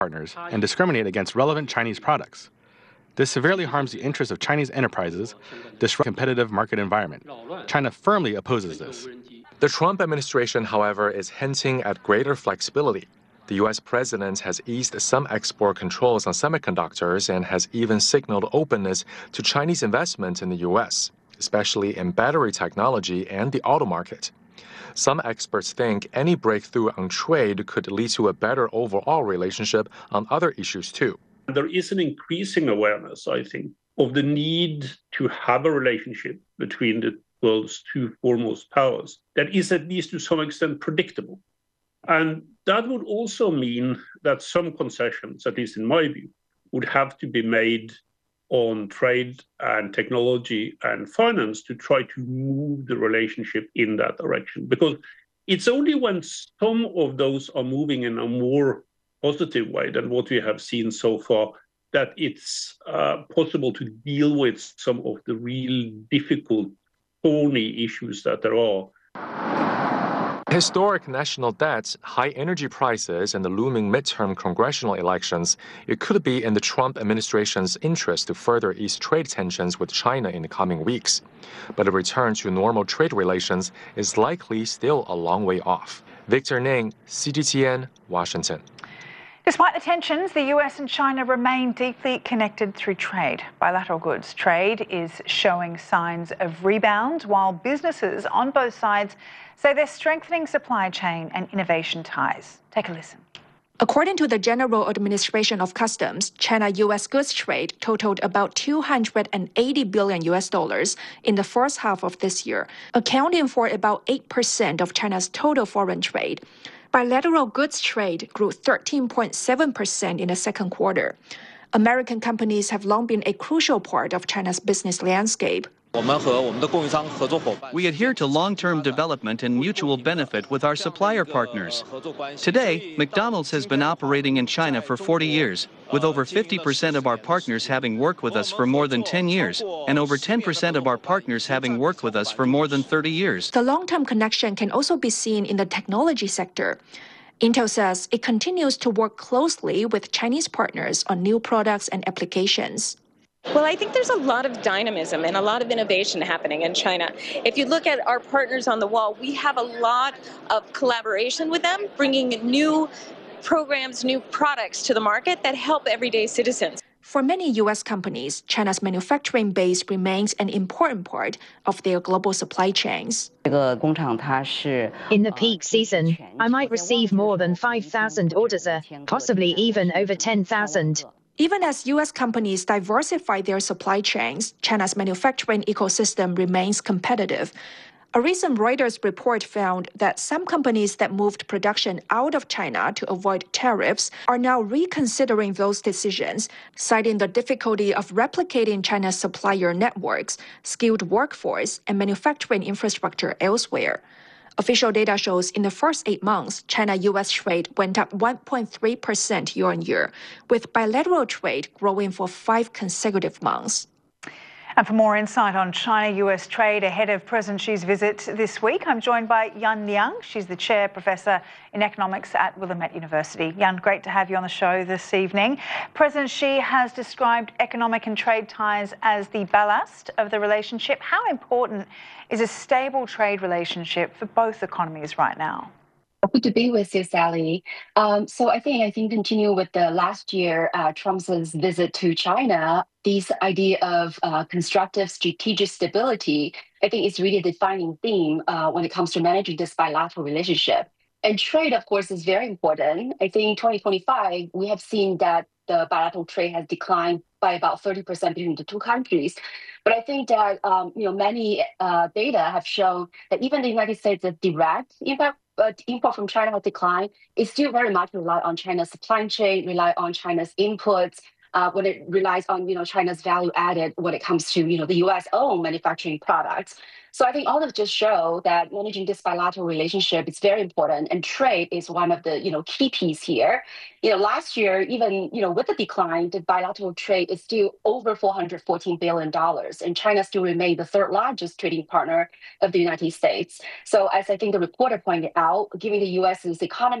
partners and discriminate against relevant Chinese products. This severely harms the interests of Chinese enterprises, disrupting the competitive market environment. China firmly opposes this. The Trump administration, however, is hinting at greater flexibility. The U.S. president has eased some export controls on semiconductors and has even signaled openness to Chinese investment in the U.S., especially in battery technology and the auto market. Some experts think any breakthrough on trade could lead to a better overall relationship on other issues too. There is an increasing awareness, I think, of the need to have a relationship between the world's two foremost powers that is at least to some extent predictable. And that would also mean that some concessions, at least in my view, would have to be made on trade and technology and finance to try to move the relationship in that direction. Because it's only when some of those are moving in a more positive way than what we have seen so far that it's possible to deal with some of the real difficult, thorny issues that there are. Historic national debt, high energy prices, and the looming midterm congressional elections, it could be in the Trump administration's interest to further ease trade tensions with China in the coming weeks. But a return to normal trade relations is likely still a long way off. Victor Ning, CGTN, Washington. Despite the tensions, the US and China remain deeply connected through trade. Bilateral goods trade is showing signs of rebound, while businesses on both sides say they're strengthening supply chain and innovation ties. Take a listen. According to the General Administration of Customs, China-US goods trade totaled about $280 billion in the first half of this year, accounting for about 8% of China's total foreign trade. Bilateral goods trade grew 13.7% in the second quarter. American companies have long been a crucial part of China's business landscape. We adhere to long-term development and mutual benefit with our supplier partners. Today, McDonald's has been operating in China for 40 years, with over 50% of our partners having worked with us for more than 10 years, and over 10% of our partners having worked with us for more than 30 years. The long-term connection can also be seen in the technology sector. Intel says it continues to work closely with Chinese partners on new products and applications. Well, I think there's a lot of dynamism and a lot of innovation happening in China. If you look at our partners on the wall, we have a lot of collaboration with them, bringing new programs, new products to the market that help everyday citizens. For many U.S. companies, China's manufacturing base remains an important part of their global supply chains. In the peak season, I might receive more than 5,000 orders, possibly even over 10,000. Even as U.S. companies diversify their supply chains, China's manufacturing ecosystem remains competitive. A recent Reuters report found that some companies that moved production out of China to avoid tariffs are now reconsidering those decisions, citing the difficulty of replicating China's supplier networks, skilled workforce, and manufacturing infrastructure elsewhere. Official data shows in the first 8 months, China-U.S. trade went up 1.3% year-on-year, with bilateral trade growing for 5 consecutive months. And for more insight on China-US trade ahead of President Xi's visit this week, I'm joined by Yan Liang. She's the Chair Professor in Economics at Willamette University. Yan, great to have you on the show this evening. President Xi has described economic and trade ties as the ballast of the relationship. How important is a stable trade relationship for both economies right now? Good to be with you, Sally. So I think continue with the last year, Trump's visit to China, this idea of constructive strategic stability, I think is really the defining theme when it comes to managing this bilateral relationship. And trade, of course, is very important. I think 2025, we have seen that the bilateral trade has declined by about 30% between the two countries. But I think that many data have shown that even the United States' direct impact import from China has declined. It still very much rely on China's supply chain, rely on China's inputs, when it relies on China's value added when it comes to the U.S. own manufacturing products. So I think all of just show that managing this bilateral relationship is very important, and trade is one of the key piece here. Last year, even with the decline, the bilateral trade is still over $414 billion, and China still remains the third largest trading partner of the United States. So as I think the reporter pointed out, given the U.S.'s economy